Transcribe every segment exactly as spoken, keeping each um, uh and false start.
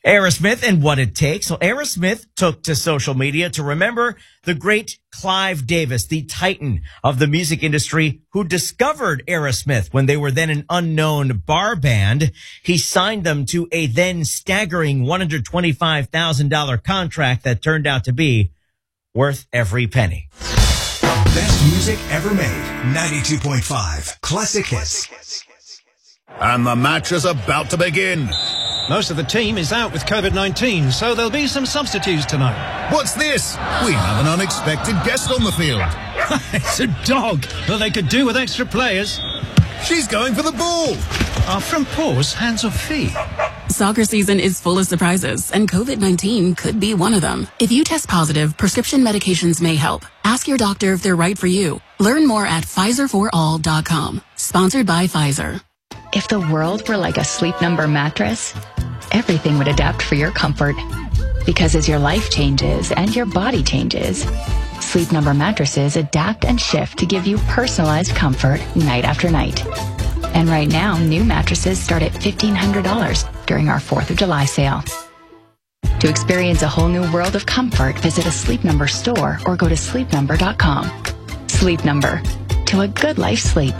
Aerosmith and What It Takes. So Aerosmith took to social media to remember the great Clive Davis, the titan of the music industry, who discovered Aerosmith when they were then an unknown bar band. He signed them to a then staggering one hundred twenty-five thousand dollars contract that turned out to be worth every penny. Best music ever made. ninety-two point five Classic Hits. And the match is about to begin. Most of the team is out with COVID nineteen, so there'll be some substitutes tonight. What's this? We have an unexpected guest on the field. It's a dog. Well, they could do with extra players. She's going for the ball. Are front paws hands or feet? Soccer season is full of surprises, and COVID nineteen could be one of them. If you test positive, prescription medications may help. Ask your doctor if they're right for you. Learn more at Pfizer for all dot com. Sponsored by Pfizer. If the world were like a Sleep Number mattress, everything would adapt for your comfort. Because as your life changes and your body changes, Sleep Number mattresses adapt and shift to give you personalized comfort night after night. And right now, new mattresses start at fifteen hundred dollars during our fourth of July sale. To experience a whole new world of comfort, visit a Sleep Number store or go to sleep number dot com. Sleep Number. To a good life sleep.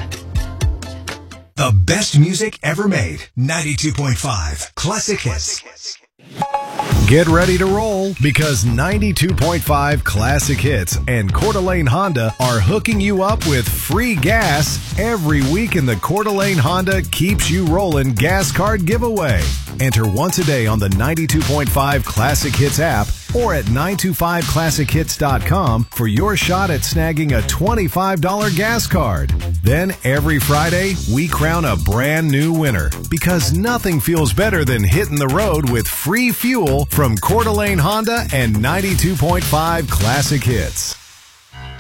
The best music ever made. ninety-two point five Classic Hits. Get ready to roll because ninety-two point five Classic Hits and Coeur d'Alene Honda are hooking you up with free gas every week in the Coeur d'Alene Honda Keeps You Rollin' gas card giveaway. Enter once a day on the ninety-two point five Classic Hits app or at nine two five classic hits dot com for your shot at snagging a twenty-five dollars gas card. Then every Friday, we crown a brand new winner because nothing feels better than hitting the road with free fuel from Coeur d'Alene Honda and ninety-two point five Classic Hits.